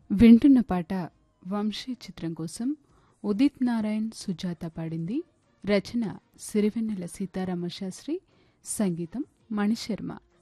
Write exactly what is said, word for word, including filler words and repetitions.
వింటున్న పాట వంశీ చిత్రం కోసం ఉదిత్ నారాయణ్ సుజాత పాడింది. రచన సిరివెన్నెల సీతారామశాస్త్రి, సంగీతం మణిశర్మ.